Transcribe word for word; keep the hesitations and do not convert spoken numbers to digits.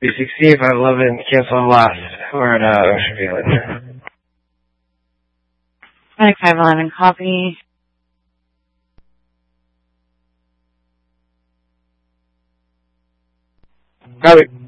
three sixty, five eleven, cancel lost. We're at uh, Ocean Village. Medic five eleven, copy. Copy.